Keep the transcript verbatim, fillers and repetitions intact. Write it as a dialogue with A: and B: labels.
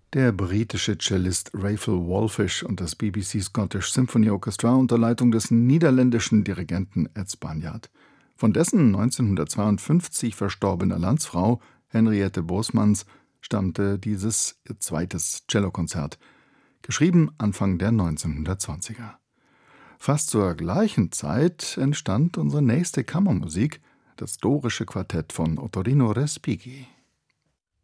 A: Der britische Cellist Raphael Wallfisch und das B B C Scottish Symphony Orchestra unter Leitung des niederländischen Dirigenten Ed Spanjaard. Von dessen neunzehnhundertzweiundfünfzig verstorbener Landsfrau Henriette Bosmans stammte dieses ihr zweites Cellokonzert, geschrieben Anfang der neunzehnhundertzwanziger. Fast zur gleichen Zeit entstand unsere nächste Kammermusik, das Dorische Quartett von Ottorino Respighi.